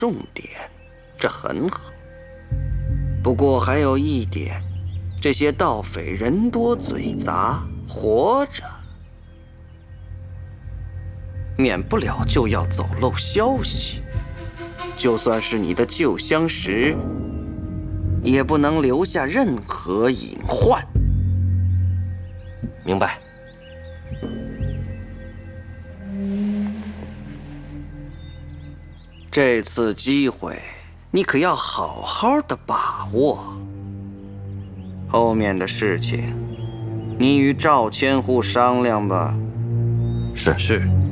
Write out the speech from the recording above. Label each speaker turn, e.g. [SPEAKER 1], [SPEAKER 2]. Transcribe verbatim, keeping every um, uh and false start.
[SPEAKER 1] 重点，这很好。不过还有一点，这些盗匪人多嘴杂，活着免不了就要走漏消息。就算是你的旧相识，也不能留下任何隐患。
[SPEAKER 2] 明白。
[SPEAKER 1] 这次机会，你可要好好的把握。后面的事情，你与赵千户商量吧。
[SPEAKER 2] 是是。